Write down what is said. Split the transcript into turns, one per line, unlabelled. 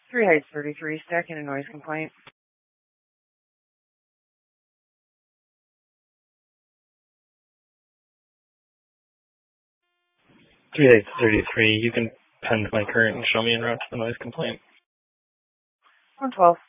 3 Heights 33, stacking a noise complaint.
3 Heights 33, you can pend my current and show me en route to the noise complaint.
112.